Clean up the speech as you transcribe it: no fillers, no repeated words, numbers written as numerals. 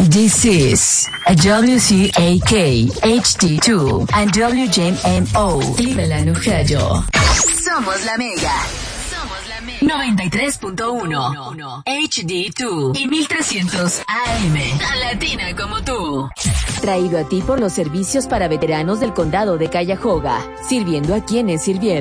This is a WCAK HD2 and WJMO Cleveland, Ohio. Somos la Mega. 93.1 HD2 y 1300 AM. Tan latina como tú. Traído a ti por los servicios para veteranos del condado de Cuyahoga, sirviendo a quienes sirvieron.